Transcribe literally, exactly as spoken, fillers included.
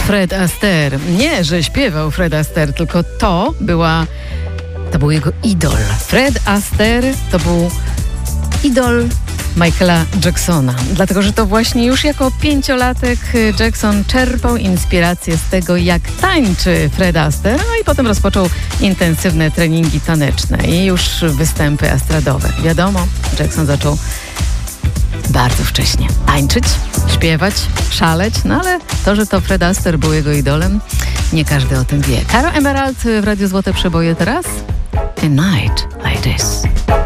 Fred Astaire. Nie, że śpiewał Fred Astaire, tylko to była, to był jego idol. Fred Astaire to był idol Michaela Jacksona. Dlatego, że to właśnie już jako pięciolatek Jackson czerpał inspirację z tego, jak tańczy Fred Astaire, no i potem rozpoczął intensywne treningi taneczne i już występy estradowe. Wiadomo, Jackson zaczął bardzo wcześnie tańczyć, śpiewać, szaleć, no ale to, że to Fred Astaire był jego idolem, nie każdy o tym wie. Caro Emerald w Radiu Złote Przeboje teraz. A Night Like This.